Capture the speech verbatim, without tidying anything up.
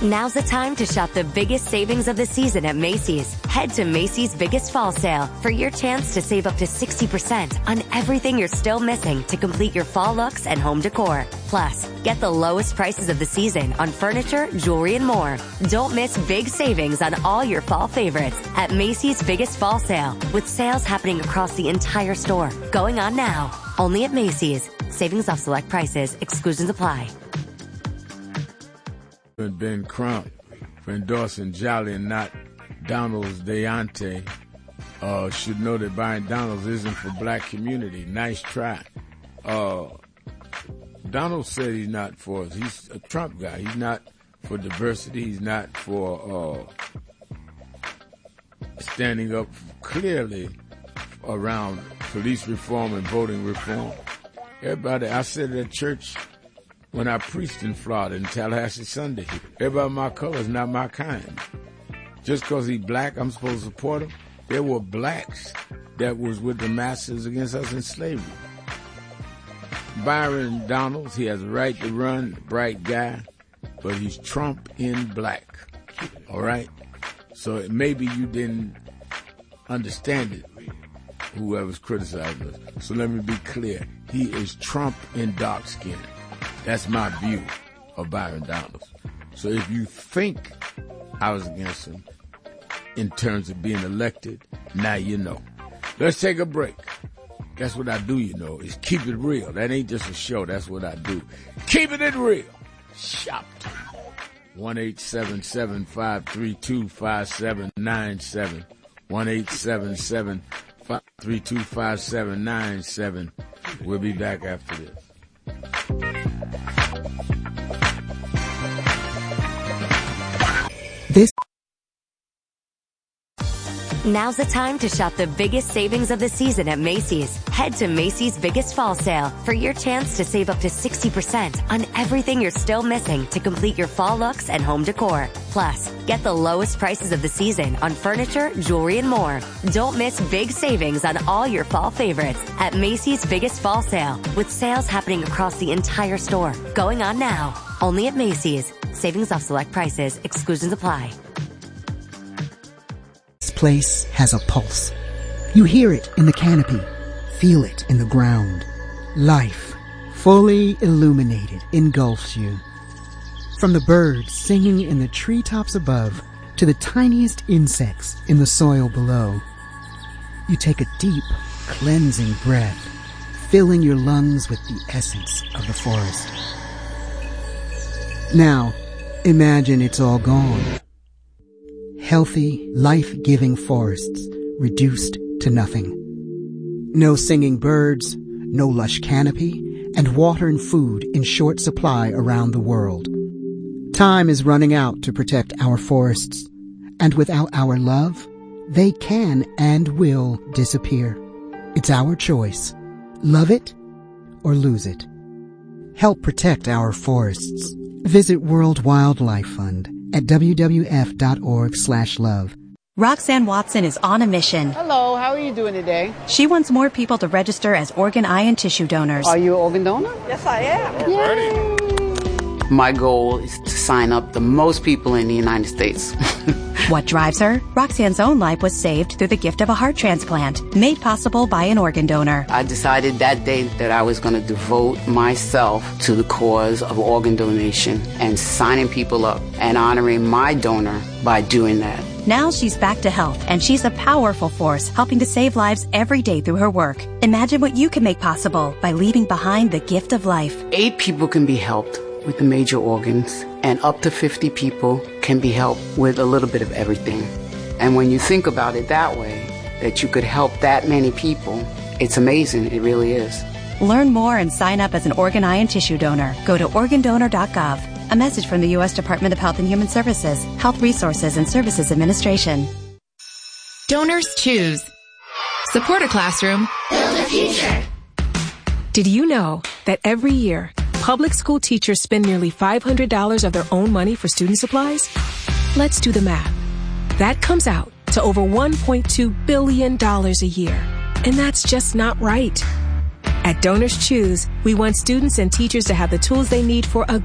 Now's the time to shop the biggest savings of the season at Macy's. Head to Macy's Biggest Fall Sale for your chance to save up to sixty percent on everything you're still missing to complete your fall looks and home decor. Plus, get the lowest prices of the season on furniture, jewelry, and more. Don't miss big savings on all your fall favorites at Macy's Biggest Fall Sale, with sales happening across the entire store. Going on now. Only at Macy's. Savings off select prices. Exclusions apply. Ben Crump for endorsing Jolly and not Donald's Deontay. Uh, should know that buying Donald's isn't for black community. Nice try. Uh, Donald said he's not for, he's a Trump guy. He's not for diversity. He's not for uh, standing up clearly around police reform and voting reform. Everybody, I said at church when I preached in Florida, in Tallahassee Sunday, everybody my color is not my kind. Just because he's black, I'm supposed to support him. There were blacks that was with the masters against us in slavery. Byron Donalds, he has a right to run, bright guy, but he's Trump in black. All right? So maybe you didn't understand it, whoever's criticizing us. So let me be clear. He is Trump in dark skin. That's my view of Byron Donalds. So if you think I was against him in terms of being elected, now you know. Let's take a break. That's what I do, you know, is keep it real. That ain't just a show. That's what I do. Keeping it real. Shop time. one eight seven seven, five three two, five seven nine seven. one eight seven seven, five three two, five seven nine seven. We'll be back after this. This Now's the time to shop the biggest savings of the season at Macy's. Head to Macy's Biggest Fall Sale for your chance to save up to sixty percent on everything you're still missing to complete your fall looks and home decor. Plus, get the lowest prices of the season on furniture, jewelry, and more. Don't miss big savings on all your fall favorites at Macy's Biggest Fall Sale, with sales happening across the entire store. Going on now. Only at Macy's. Savings off select prices. Exclusions apply. This place has a pulse. You hear it in the canopy, feel it in the ground. Life, fully illuminated, engulfs you. From the birds singing in the treetops above to the tiniest insects in the soil below. You take a deep, cleansing breath, filling your lungs with the essence of the forest. Now, imagine it's all gone. Healthy, life-giving forests reduced to nothing. No singing birds, no lush canopy, and water and food in short supply around the world. Time is running out to protect our forests, and without our love, they can and will disappear. It's our choice. Love it or lose it. Help protect our forests. Visit World Wildlife Fund at w w f dot org slash love. Roxanne Watson is on a mission. Hello, how are you doing today? She wants more people to register as organ, eye, and tissue donors. Are you an organ donor? Yes, I am. Yay. My goal is to sign up the most people in the United States. What drives her? Roxanne's own life was saved through the gift of a heart transplant, made possible by an organ donor. I decided that day that I was going to devote myself to the cause of organ donation and signing people up and honoring my donor by doing that. Now she's back to health, and she's a powerful force helping to save lives every day through her work. Imagine what you can make possible by leaving behind the gift of life. Eight people can be helped with the major organs, and up to fifty people can be helped with a little bit of everything. And when you think about it that way, that you could help that many people, it's amazing. It really is. Learn more and sign up as an organ, eye, and tissue donor. Go to organ donor dot gov. A message from the U S Department of Health and Human Services, Health Resources and Services Administration. Donors choose. Support a classroom. Build a future. Did you know that every year, public school teachers spend nearly five hundred dollars of their own money for student supplies? Let's do the math. That comes out to over one point two billion dollars a year. And that's just not right. At Donors Choose, we want students and teachers to have the tools they need for a